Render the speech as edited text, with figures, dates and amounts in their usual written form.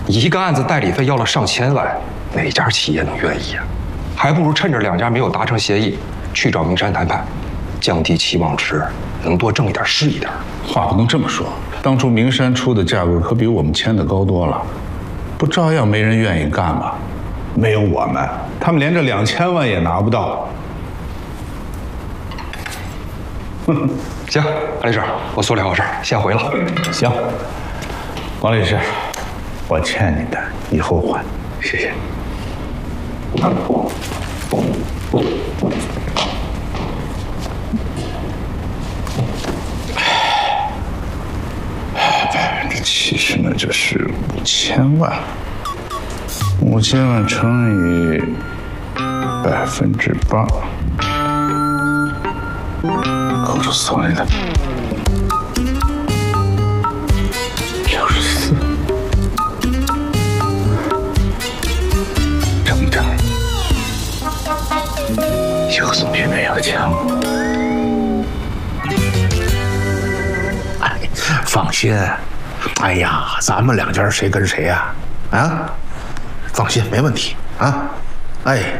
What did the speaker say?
一个案子代理费要了上千万，哪家企业能愿意啊？还不如趁着两家没有达成协议，去找明山谈判，降低期望值，能多挣一点是一点。 话不能这么说，当初明山出的价格可比我们签的高多了，不照样没人愿意干吗？没有我们，他们连这2000万也拿不到。 行，安律师，我处理好事，先回了。 行，王律师，我欠你的，以后还，谢谢。70%呢就是5000万，5000万乘以8%，扣除所谓的64，整整有总比没有强。 哎，放心。哎呀，咱们两家谁跟谁呀？啊，放心，没问题啊。哎，